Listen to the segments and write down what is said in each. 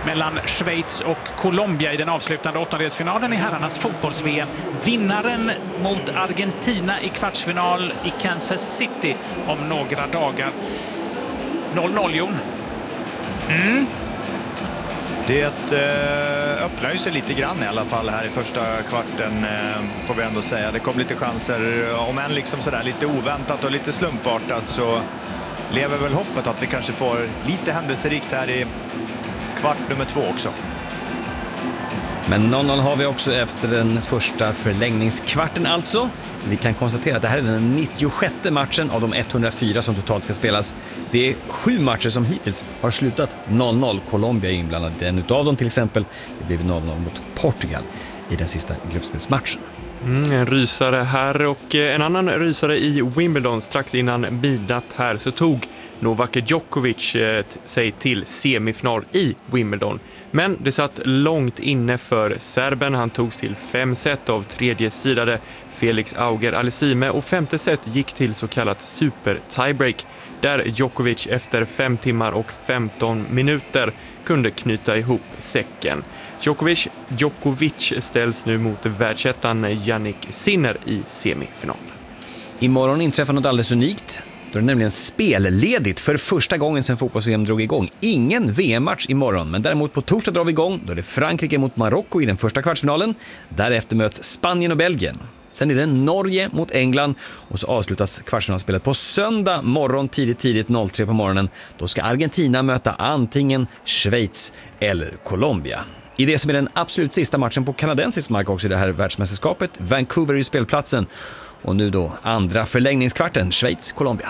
mellan Schweiz och Colombia i den avslutande åttondelsfinalen i herrarnas fotbolls-VM. Vinnaren mot Argentina i kvartsfinal i Kansas City om några dagar. 0-0, Jon. Det öppnar ju sig lite grann i alla fall här i första kvarten, får vi ändå säga. Det kom lite chanser, om än liksom sådär lite oväntat och lite slumpartat, så lever väl hoppet att vi kanske får lite händelserikt här i kvart nummer 2 också. Men 0-0 har vi också efter den första förlängningskvarten alltså. Vi kan konstatera att det här är den 96:e matchen av de 104 som totalt ska spelas. Det är 7 matcher som hittills har slutat 0-0. Colombia är inblandad i en utav dem till exempel. Det blev 0-0 mot Portugal i den sista gruppspelsmatchen. En rysare här och en annan rysare i Wimbledon. Strax innan midnatt här så tog Novak Djokovic sig till semifinal i Wimbledon. Men det satt långt inne för serben. Han togs till 5 set av tredje sidade Felix Auger-Aliassime och 5:e set gick till så kallat super tiebreak, där Djokovic efter 5 timmar och 15 minuter kunde knyta ihop säcken. Djokovic ställs nu mot världsettan Jannik Sinner i semifinal. Imorgon inträffar något alldeles unikt. Då är det nämligen spelledigt för första gången sedan fotbolls-VM drog igång. Ingen VM-match imorgon, men däremot på torsdag drar vi igång. Då är det Frankrike mot Marocko i den första kvartsfinalen. Därefter möts Spanien och Belgien. Sen är det Norge mot England och så avslutas kvartsfinalspelet på söndag morgon tidigt 03 på morgonen. Då ska Argentina möta antingen Schweiz eller Colombia. I det som är den absolut sista matchen på kanadensisk mark också i det här världsmästerskapet, Vancouver är spelplatsen. Och nu då andra förlängningskvarten, Schweiz-Colombia.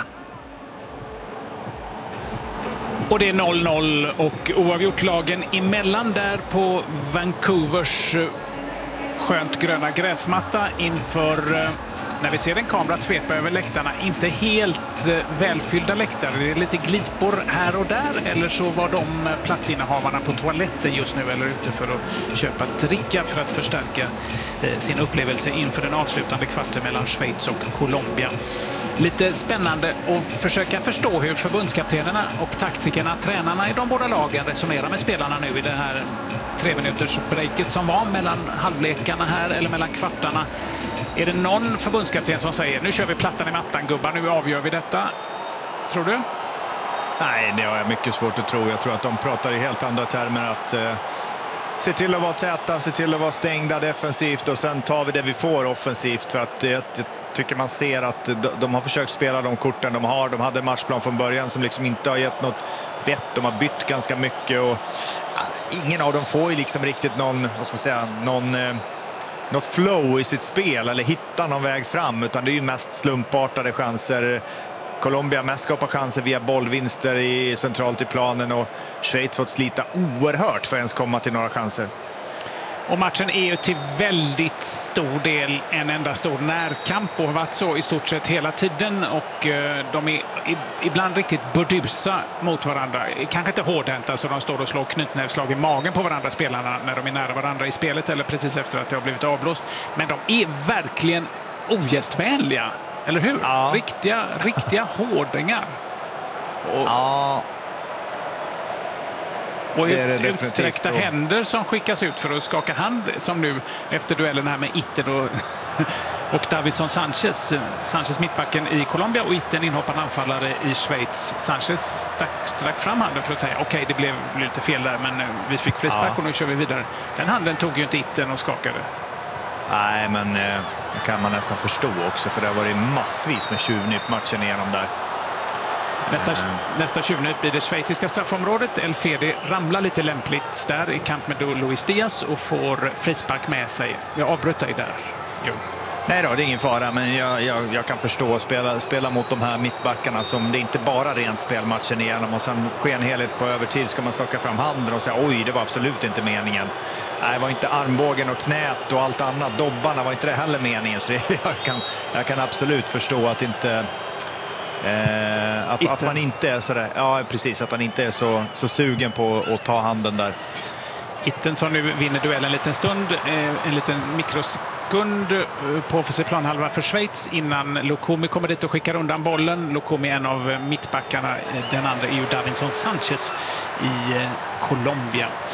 Och det är 0-0 och oavgjort lagen emellan där på Vancouvers skönt gröna gräsmatta inför, när vi ser en kamera svepa över läktarna, inte helt välfyllda läktare. Det är lite glipor här och där, eller så var de platsinnehavarna på toaletten just nu eller ute för att köpa dricka för att förstärka sin upplevelse inför den avslutande kvarten mellan Schweiz och Colombia. Lite spännande att försöka förstå hur förbundskaptenerna och taktikerna, tränarna i de båda lagen resonerar med spelarna nu i det här 3-minuters breaket som var mellan halvlekarna här, eller mellan kvartarna. Är det någon förbundskapten som säger nu kör vi plattan i mattan gubbar, nu avgör vi detta? Tror du? Nej, det har jag mycket svårt att tro. Jag tror att de pratar i helt andra termer, att se till att vara täta, se till att vara stängda defensivt och sen tar vi det vi får offensivt, för att jag tycker man ser att de har försökt spela de korten de har. De hade en matchplan från början som liksom inte har gett något bett. De har bytt ganska mycket och ingen av dem får ju liksom riktigt någon, vad ska man säga, något flow i sitt spel eller hitta någon väg fram, utan det är ju mest slumpartade chanser. Colombia mest skapar chanser via bollvinster centralt i planen och Schweiz fått slita oerhört för att ens komma till några chanser. Och matchen är ju till väldigt stor del en enda stor närkamp och har varit så i stort sett hela tiden, och de är ibland riktigt burdusa mot varandra. Kanske inte hårdhänta så de står och slår knytnävslag i magen på varandra, spelarna, när de är nära varandra i spelet eller precis efter att det har blivit avblåst. Men de är verkligen ogästvänliga, eller hur? Ja. Riktiga hårdingar. Ja. Och det är det utsträckta händer som skickas ut för att skaka hand, som nu efter duellen här med Itten och Davinson Sanchez. Sanchez mittbacken i Colombia och Itten inhoppande anfallare i Schweiz. Sanchez stack fram handen för att säga okej, det blev lite fel där, men vi fick frispark och nu kör vi vidare. Den handen tog ju inte Itten och skakade. Nej, men det kan man nästan förstå också, för det har varit massvis med tjuvnytt matchen igenom där. Nästa tjuvnytt blir det schweiziska straffområdet. El Fedi ramlar lite lämpligt där i kamp med Luis Diaz och får frispark med sig. Jag avbröt dig där. Jo. Nej då, det är ingen fara, men jag kan förstå spela mot de här mittbackarna som det inte bara rent spelmatchen igenom och sen sker en helhet på övertid, ska man stocka fram handen och säga oj, det var absolut inte meningen. Nej, det var inte armbågen och knät och allt annat. Dobbarna var inte det heller meningen, så jag kan absolut förstå att inte... Att man inte är så där, ja precis, att han inte är så sugen på att ta handen där. Itten som nu vinner duellen en liten stund, en liten mikrosekund på offensiv planhalva för Schweiz innan Lukumi kommer dit och skickar undan bollen. Lukumi är en av mittbackarna, den andra är ju Davinson Sanchez i Colombia.